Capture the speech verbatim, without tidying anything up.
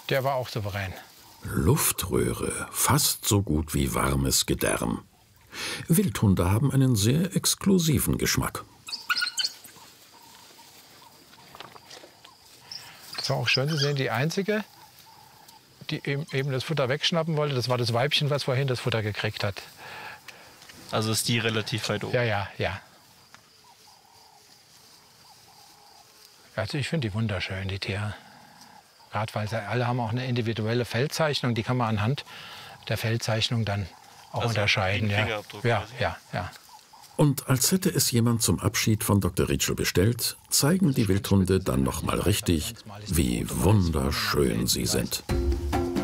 Der war auch souverän. Luftröhre, fast so gut wie warmes Gedärm. Wildhunde haben einen sehr exklusiven Geschmack. Das war auch schön zu sehen, die einzige, die eben das Futter wegschnappen wollte, das war das Weibchen, was vorhin das Futter gekriegt hat. Also ist die relativ weit oben? Ja, ja, ja. Also ich finde die wunderschön, die Tiere. Gerade weil sie alle haben auch eine individuelle Fellzeichnung, die kann man anhand der Fellzeichnung dann auch also unterscheiden. Ja. Ja, ja, ja. Und als hätte es jemand zum Abschied von Doktor Ritschl bestellt, zeigen die Wildhunde dann noch mal richtig, wie wunderschön sie sind.